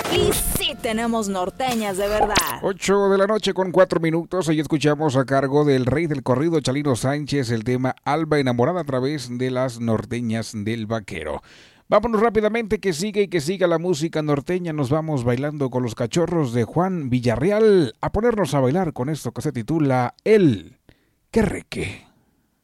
Y sí tenemos norteñas de verdad. 8 de la noche con 4 minutos. Hoy escuchamos a cargo del rey del corrido, Chalino Sánchez, el tema Alba enamorada a través de las norteñas del vaquero. Vámonos rápidamente, que sigue y que siga la música norteña. Nos vamos bailando con los cachorros de Juan Villarreal a ponernos a bailar con esto que se titula El Querreque.